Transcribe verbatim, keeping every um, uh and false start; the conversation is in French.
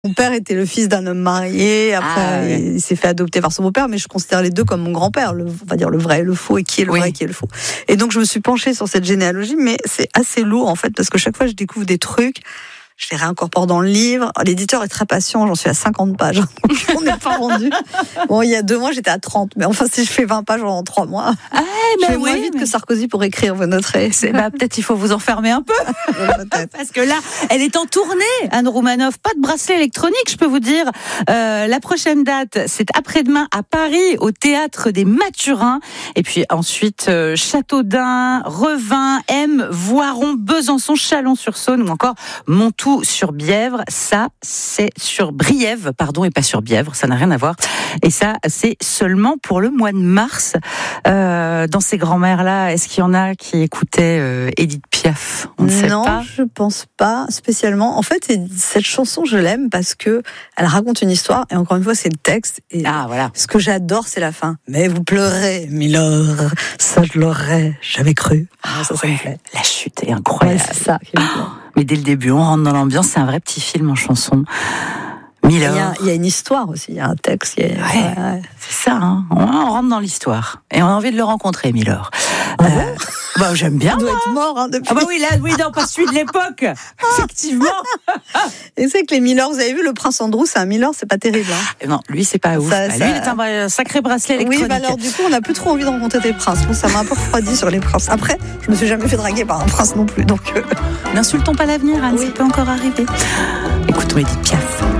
Mon père était le fils d'un homme marié, après Ah, ouais. il s'est fait adopter par son beau-père, mais je considère les deux comme mon grand-père, le, on va dire le vrai et le faux, et qui est le Oui. vrai et qui est le faux. Et donc je me suis penchée sur cette généalogie, mais c'est assez lourd en fait, parce que chaque fois je découvre des trucs, je les réincorpore dans le livre. L'éditeur est très patient, j'en suis à cinquante pages, donc on n'est pas rendu. Bon, il y a deux mois j'étais à trente, mais enfin si je fais vingt pages en trois mois, Ah, je mais fais moins oui, vite mais- que Sarkozy pour écrire, vous noterez. C'est- bah, peut-être il faut vous enfermer un peu. Peut-être. Parce que là, elle est en tournée, Anne Roumanoff. Pas de bracelet électronique, je peux vous dire. Euh, la prochaine date, c'est après-demain à Paris, au Théâtre des Mathurins. Et puis ensuite, euh, Châteaudun, Revin, M, Voiron, Besançon, Chalon-sur-Saône ou encore Montoux-sur-Bièvre. Ça, c'est sur Briève, pardon, et pas sur Bièvre. Ça n'a rien à voir. Et ça, c'est seulement pour le mois de mars. Euh, dans ces grands-mères-là, est-ce qu'il y en a qui écoutaient euh, Édith Piaf? On ne sait Non, pas. je pense pas spécialement. En fait, c'est- cette chanson, je l'aime parce que elle raconte une histoire et encore une fois, c'est le texte. Et Ah, voilà. ce que j'adore, c'est la fin. Mais vous pleurez, Milord, ça je l'aurais, j'avais cru. Ah, ça, ça me plaît. La chute est Ouais, incroyable. c'est ça qui me plaît. Mais dès le début, on rentre dans l'ambiance. C'est un vrai petit film en chanson. Il y, Milord. a, il y a une histoire aussi, il y a un texte. Il y a- Ouais. ouais, ouais. C'est ça, hein. On on rentre dans l'histoire. Et on a envie de le rencontrer, Milord. Ah Euh, bon bah, j'aime bien. Il doit être mort hein, depuis. Ah bah oui, là, oui, non, pas celui de l'époque. Effectivement. Et c'est que les Milords, vous avez vu le prince Andrew, c'est un Milord, c'est pas terrible. Hein. Non, lui, c'est pas ouf. Ça- Bah, ça- Lui, il est un bra- sacré bracelet Oui, électronique. bah alors du coup, on n'a plus trop envie de rencontrer des princes. Bon, ça m'a un peu refroidi sur les princes. Après, je me suis jamais fait draguer par un prince non plus, donc. euh, N'insultons pas l'avenir, Anne, Oui. ça peut encore arriver. Écoutons Édith Piaf.